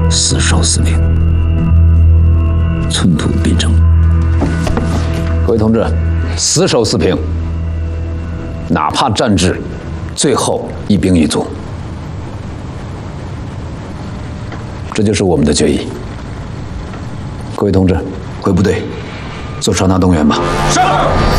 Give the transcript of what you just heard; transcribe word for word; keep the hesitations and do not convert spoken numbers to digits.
死守四平，寸土必争。各位同志，死守四平，哪怕战至最后一兵一卒，这就是我们的决议。各位同志，回部队做传达动员吧。 是。